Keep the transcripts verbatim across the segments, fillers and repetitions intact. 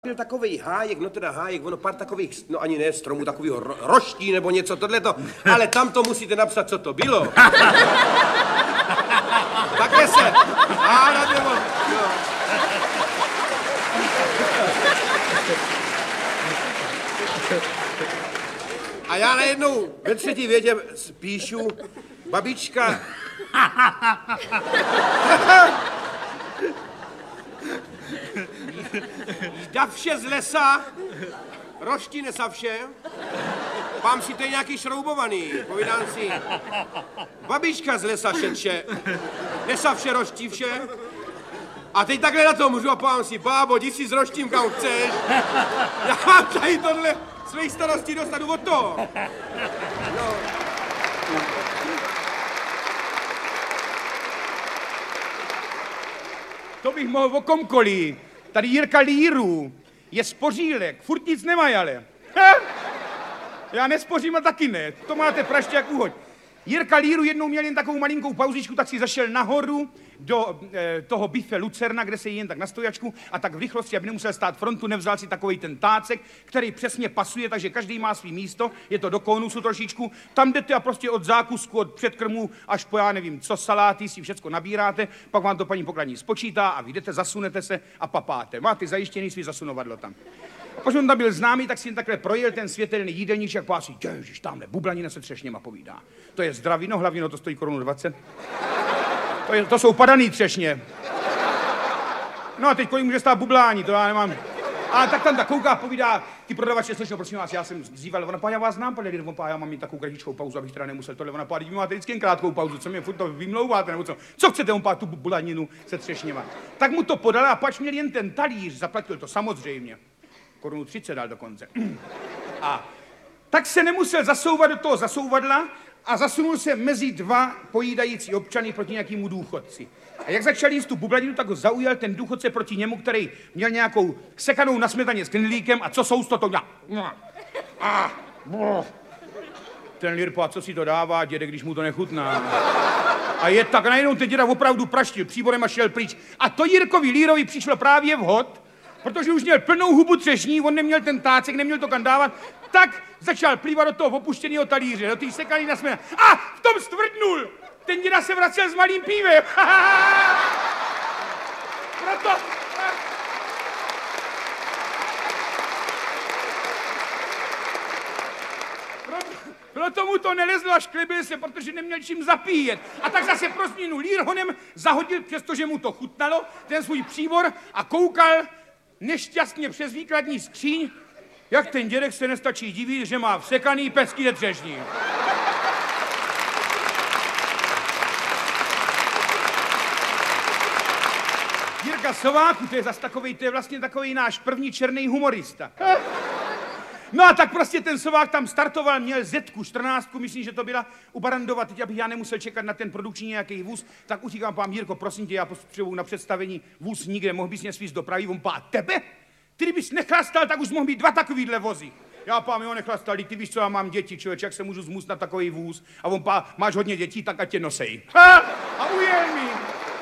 Byl takovej hájek, no teda hájek, ono pár takových, no ani ne stromů, takovýho ro roští nebo něco tohleto, ale tam to musíte napsat, co to bylo. Takhle se, hádat nebo, no. A já najednou ve třetí větě píšu, babička. Davše z lesa, roští nesavše, pám si to je nějaký šroubovaný, povídám si, babička z lesa šetře, nesavše roští vše, a teď takhle na to můžu a pám si, bábo, jdi si s roštím kam chceš, já mám tady tohle své starosti dostanu od toho. No. To bych mohl o komkoliv. Tady Jirka Líru je spořílek, furt nic nemají ale. Ha? Já nespořím a taky ne, to máte praště jak uhoď. Jirka Líru jednou měl jen takovou malinkou pauzičku, tak si zašel nahoru do e, toho bife Lucerna, kde se jí jen tak na stojačku a tak v rychlosti, aby nemusel stát frontu, nevzal si takovej ten tácek, který přesně pasuje, takže každý má svý místo, je to do konusu trošičku, tam jdete a prostě od zákusku, od předkrmu až po já nevím co, saláty si všecko nabíráte, pak vám to paní pokladní spočítá a vy jdete, zasunete se a papáte. Máte zajištěný svý zasunovadlo tam. A když on tam byl známý, tak si jen takhle projel ten světelný jídelníček a pásí, ježiš, tamhle bublanina se třešněma povídá. To je zdravý, no hlavně no to stojí korunu dvacet. To, je, to jsou padaný třešně. No a teď kolik může stát bublání, to já nemám. A tak tam tak kouká, povídá, ty prodavače, slečno, prosím vás, já jsem zdíval, ona pá, já vás znám, pane Lidr, on pá, já mám mít takovou kratičkou pauzu, abych teda nemusel tohle, ona pá, vy máte vždycky jen krátkou pauzu, co mě furt to vymlouváte, nebo co? Co chcete, on pá, tu bulaninu se třešněma. Tak mu to podala a pač měl jen ten talíř, zaplatil to samozřejmě. Korunu třicet dal dokonce. A tak se nemusel zasouvat do toho zasouvadla a zasunul se mezi dva pojídající občany proti nějakému důchodci. A jak začal jíst tu bublaninu, tak ho zaujal ten důchodce proti němu, který měl nějakou sekanou na smetaně s knedlíkem a co jsou to to a ten Lirpa, co si to dává, děde, když mu to nechutná. A je tak, najednou ten děda opravdu praštil příborem a šel pryč. A to Jirkovi Lírovi přišlo právě vhod, protože už měl plnou hubu třešní, on neměl ten tácek, neměl to kam dávat, tak začal plývat do toho opuštěného talíře, do té sekaný na směna. A v tom stvrdnul! Ten děda se vracel s malým pívem. Proto... Proto... Proto mu to nelezlo a šklebil se, protože neměl čím zapíjet. A tak zase pro změnu Lír honem zahodil, přestože mu to chutnalo, ten svůj příbor a koukal nešťastně přes výkladní skříň, jak ten dědek se nestačí divit, že má vsekaný pecky ze třešní. Jirka Sováku, to je zas takovej, to je vlastně takovej náš první černý humorista. No a tak prostě ten Sovák tam startoval, měl zetku, čtrnáctku, myslím, že to byla u Barandova, teď abych já nemusel čekat na ten produkční nějaký vůz, tak už říkám, pán Jirko, prosím tě, já potřebuju na představení vůz nikde, mohl bys mě svízt dopravy, on pá, tebe? Ty kdybys nechlastal, tak už mohl být dva takovýhle vozy. Já pám, jo, nechlastal, ty víš, co já mám děti, člověč, jak se můžu zmůst na takový vůz? A on pá, máš hodně dětí, tak ať tě nosej. Ha! A ujel mi.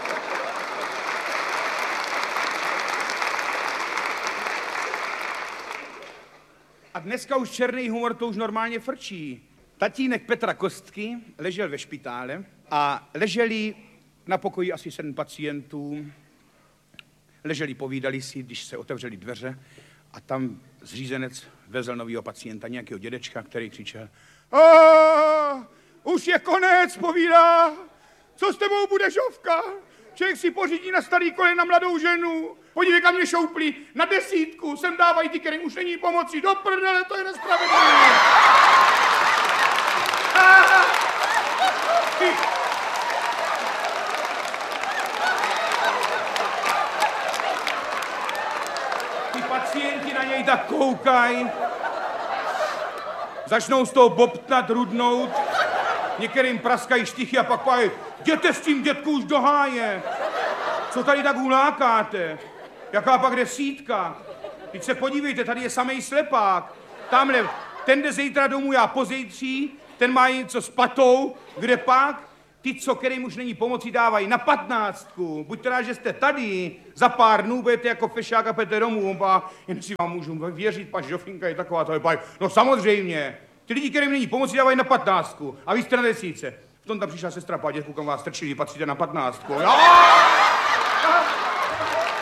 A dneska už černý humor to už normálně frčí. Tatínek Petra Kostky ležel ve špitále a leželi na pokoji asi sedm pacientů. Leželi, povídali si, když se otevřely dveře a tam zřízenec vezl novýho pacienta, nějakého dědečka, který křičel: A, už je konec, povídá, co s tebou bude žovka? Člověk si pořídí na starý kolena mladou ženu, podívej, kam mě šouplí, na desítku, sem dávají ty, kterým už není pomoci, do prdele, to je nespravedlivé. Ty pacienti na něj tak koukají, začnou z toho bobtnat, rudnout, některým praskají štichy a pak pají: jděte s tím, dětku, už do háje. Co tady tak ulákáte? Jaká pak desítka? Teď se podívejte, tady je samej slepák. Tamhle, ten jde zítra domů, já pozejtří, ten má něco s patou, kde pak? Ty, co kterým už není pomoci, dávají na patnáctku. Buďte rád, že jste tady. Za pár dnů budete jako fešák a pete domů. Oba, jen si vám můžu věřit, pan Žofinka je taková, to je baj. No samozřejmě. Ty lidi, kterým není pomoci, dávají na patnáctku. A vy jste na desíce. V tom tam přišla sestra, pá, dětku, kam vás strčili, patříte na patnáctku. Jo!